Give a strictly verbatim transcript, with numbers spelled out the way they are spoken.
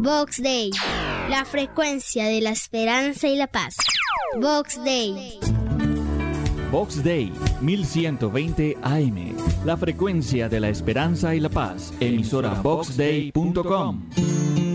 Vox Day, la frecuencia de la esperanza y la paz. Vox Day. Vox Day, mil ciento veinte A M, la frecuencia de la esperanza y la paz. Emisora vox day punto com.